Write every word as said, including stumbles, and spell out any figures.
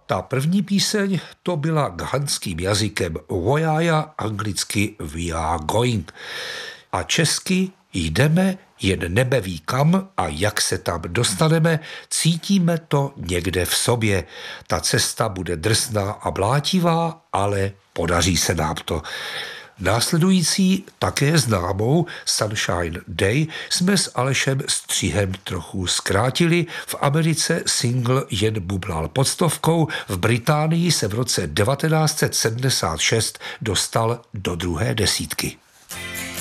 Ta první píseň to byla ghanským jazykem Wojaja, anglicky We are going. A česky Jdeme, jen nebe ví kam a jak se tam dostaneme, cítíme to někde v sobě. Ta cesta bude drsná a blátivá, ale podaří se nám to. Následující, také známou Sunshine Day, jsme s Alešem Střihem trochu zkrátili. V Americe single jen bublal pod stovkou, v Británii se v roce devatenáct set sedmdesát šest dostal do druhé desítky.